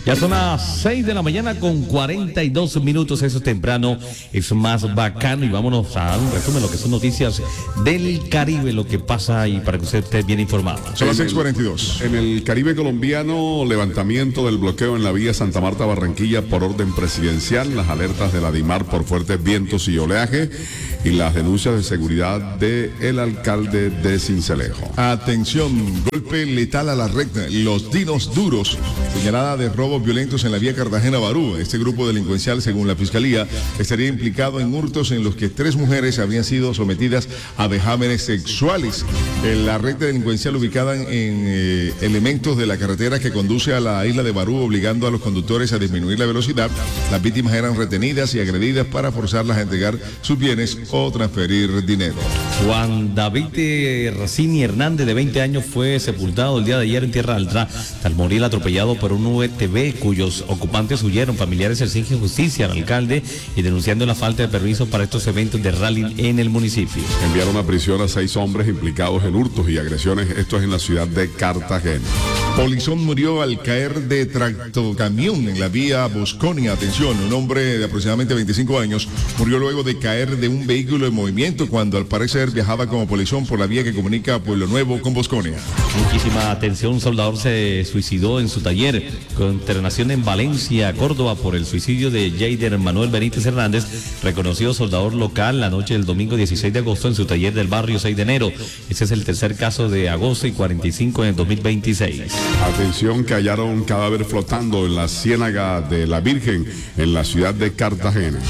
Ya son las 6 de la mañana con 42 minutos, eso es temprano, es más bacano y vámonos a dar un resumen de lo que son noticias del Caribe, lo que pasa y para que usted esté bien informado. Son las 6:42. En el Caribe colombiano, levantamiento del bloqueo en la vía Santa Marta-Barranquilla por orden presidencial, las alertas de la DIMAR por fuertes vientos y oleaje y las denuncias de seguridad del alcalde de Sincelejo. Atención, golpe letal a la recta, los dinos duros, señalada de robos violentos en la vía Cartagena-Barú. Este grupo delincuencial, según la Fiscalía, estaría implicado en hurtos en los que 3 mujeres habían sido sometidas a vejámenes sexuales. La recta delincuencial ubicada en elementos de la carretera que conduce a la isla de Barú, obligando a los conductores a disminuir la velocidad. Las víctimas eran retenidas y agredidas para forzarlas a entregar sus bienes o transferir dinero. Juan David Racini Hernández, de 20 años, fue sepultado el día de ayer en Tierra Alta al morir atropellado por un UTV cuyos ocupantes huyeron. Familiares exigen justicia al alcalde y denunciando la falta de permiso para estos eventos de rally en el municipio. Enviaron a prisión a 6 hombres implicados en hurtos y agresiones, esto es en la ciudad de Cartagena. Polizón murió al caer de tractocamión en la vía Bosconia. Atención, un hombre de aproximadamente 25 años murió luego de caer de un vehículo en movimiento cuando al parecer viajaba como polizón por la vía que comunica Pueblo Nuevo con Bosconia. Muchísima atención, un soldador se suicidó en su taller con internación en Valencia, Córdoba, por el suicidio de Jader Manuel Benítez Hernández, reconocido soldador local la noche del domingo 16 de agosto en su taller del barrio 6 de enero. Ese es el tercer caso de agosto y 45 en el 2026. Atención, que hallaron un cadáver flotando en la Ciénaga de la Virgen en la ciudad de Cartagena.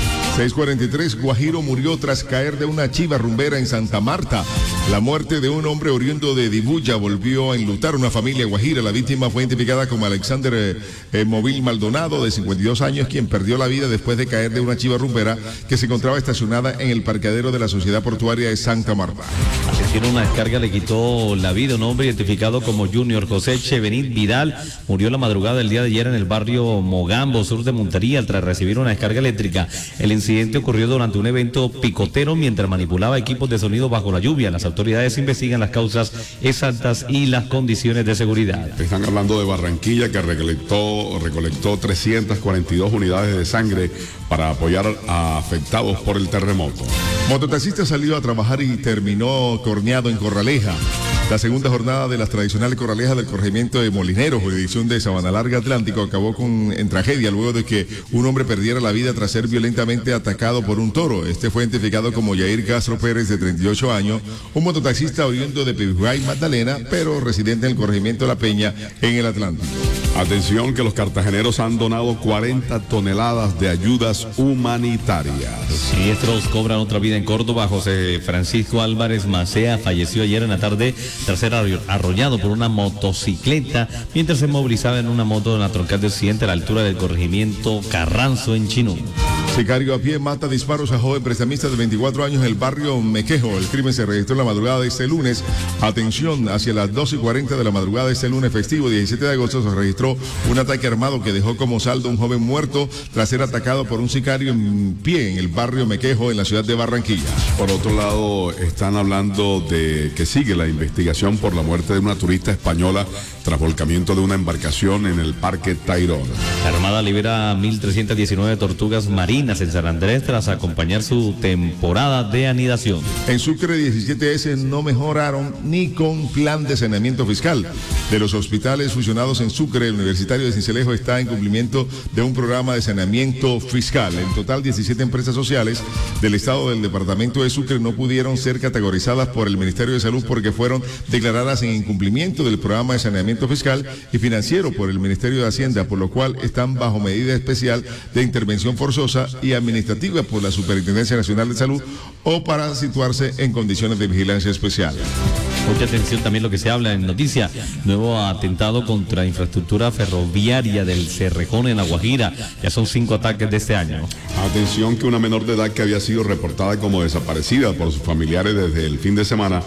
6:43, Guajiro murió tras caer de una chiva rumbera en Santa Marta. La muerte de un hombre oriundo de Dibuya volvió a enlutar una familia guajira. La víctima fue identificada como Alexander Móvil Maldonado, de 52 años, quien perdió la vida después de caer de una chiva rumbera que se encontraba estacionada en el parqueadero de la Sociedad Portuaria de Santa Marta. Atención, una descarga le quitó la vida. Un hombre identificado como Junior José Chevenit Vidal murió la madrugada del día de ayer en el barrio Mogambo, sur de Montería, tras recibir una descarga eléctrica. El incidente ocurrió durante un evento picotero mientras manipulaba equipos de sonido bajo la lluvia. Las autoridades investigan las causas exactas y las condiciones de seguridad. Están hablando de Barranquilla, que recolectó 342 unidades de sangre para apoyar a afectados por el terremoto. Mototaxista salió a trabajar y terminó corneado en Corraleja. La segunda jornada de las tradicionales corralejas del corregimiento de Molinero, jurisdicción de Sabana Larga Atlántico, acabó en tragedia luego de que un hombre perdiera la vida tras ser violentamente atacado por un toro. Este fue identificado como Yair Castro Pérez, de 38 años, un mototaxista oriundo de Pibijay, Magdalena, pero residente en el corregimiento La Peña, en el Atlántico. Atención, que los cartageneros han donado 40 toneladas de ayudas humanitarias. Siniestros cobran otra vida en Córdoba. José Francisco Álvarez Macea falleció ayer en la tarde tras ser arrollado por una motocicleta mientras se movilizaba en una moto en la troncal de Occidente a la altura del corregimiento Carranzo en Chinú. Sicario a pie mata disparos a joven prestamista de 24 años en el barrio Mequejo. El crimen se registró en la madrugada de este lunes. Atención, hacia las 12:40 de la madrugada de este lunes festivo, 17 de agosto, se registró un ataque armado que dejó como saldo un joven muerto tras ser atacado por un sicario en pie en el barrio Mequejo, en la ciudad de Barranquilla. Por otro lado, están hablando de que sigue la investigación por la muerte de una turista española tras volcamiento de una embarcación en el Parque Tayrona. La Armada libera 1.319 tortugas marinas en San Andrés tras acompañar su temporada de anidación. En Sucre, 17S no mejoraron ni con plan de saneamiento fiscal. De los hospitales fusionados en Sucre, el Universitario de Sincelejo está en cumplimiento de un programa de saneamiento fiscal. En total, 17 empresas sociales del estado del departamento de Sucre no pudieron ser categorizadas por el Ministerio de Salud porque fueron declaradas en incumplimiento del programa de saneamiento fiscal y financiero por el Ministerio de Hacienda, por lo cual están bajo medida especial de intervención forzosa y administrativa por la Superintendencia Nacional de Salud o para situarse en condiciones de vigilancia especial. Mucha atención también lo que se habla en noticia. Nuevo atentado contra infraestructura ferroviaria del Cerrejón en La Guajira. Ya son 5 ataques de este año. Atención, que una menor de edad que había sido reportada como desaparecida por sus familiares desde el fin de semana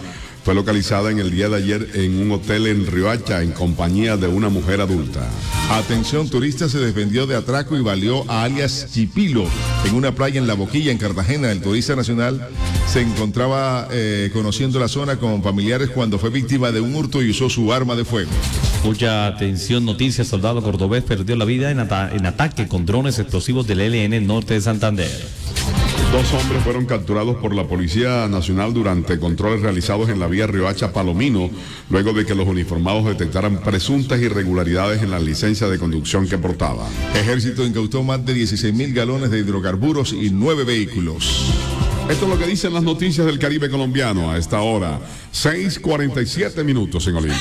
fue localizada en el día de ayer en un hotel en Riohacha en compañía de una mujer adulta. Atención, turista se defendió de atraco y valió a alias Chipilo en una playa en La Boquilla, en Cartagena. El turista nacional se encontraba conociendo la zona con familiares cuando fue víctima de un hurto y usó su arma de fuego. Mucha atención, noticias, soldado cordobés perdió la vida en ataque con drones explosivos del ELN norte de Santander. 2 hombres fueron capturados por la Policía Nacional durante controles realizados en la vía Riohacha-Palomino, luego de que los uniformados detectaran presuntas irregularidades en la licencia de conducción que portaban. Ejército incautó más de 16.000 galones de hidrocarburos y 9 vehículos. Esto es lo que dicen las noticias del Caribe colombiano a esta hora, 6:47 en Olimpia.